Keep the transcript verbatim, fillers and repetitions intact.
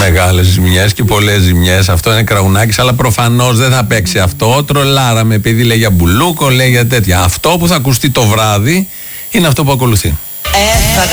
μεγάλες ζημιές και πολλές ζημιές. Αυτό είναι Κραουνάκης, αλλά προφανώς δεν θα παίξει αυτό. Τρολάραμε επειδή λέει για Μπουλούκο, λέει για τέτοια. Αυτό που θα ακουστεί το βράδυ είναι αυτό που ακολουθεί.